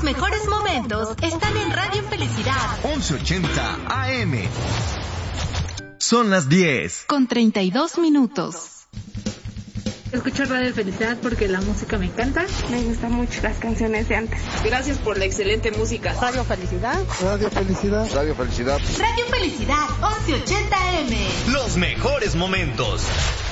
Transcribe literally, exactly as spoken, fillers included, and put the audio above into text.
mejores momentos están en Radio Felicidad. once ochenta A M. Son las diez. Con treinta y dos minutos. Escucho Radio Felicidad porque la música me encanta. Me gustan mucho las canciones de antes. Gracias por la excelente música. Radio Felicidad. Radio Felicidad. Radio Felicidad. Radio Felicidad, once ochenta A M. Los mejores momentos.